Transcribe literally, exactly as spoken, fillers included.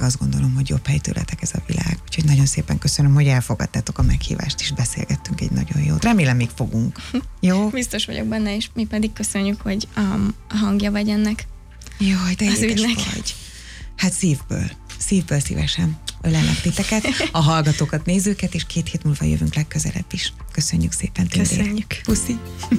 azt gondolom, hogy jobb hely tőletek ez a világ. Úgyhogy nagyon szépen köszönöm, hogy elfogadtátok a meghívást, és beszélgettünk egy nagyon jót. Remélem még fogunk. Jó? Biztos vagyok benne, és mi pedig köszönjük, hogy um, a hangja vagy ennek. Jaj, de az édes ügynek. vagy. Hát szívből, szívből szívesen ölelek titeket, a hallgatókat, nézőket, és két hét múlva jövünk legközelebb is. Köszönjük szépen, Tündér. Köszönjük. Puszi.